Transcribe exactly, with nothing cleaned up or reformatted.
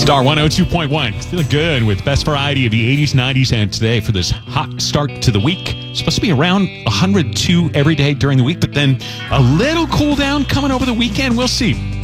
Star one oh two point one. Feeling good with best variety of the eighties, nineties, and today for this hot start to the week. Supposed to be around one hundred two every day during the week, but then a little cool down coming over the weekend. We'll see.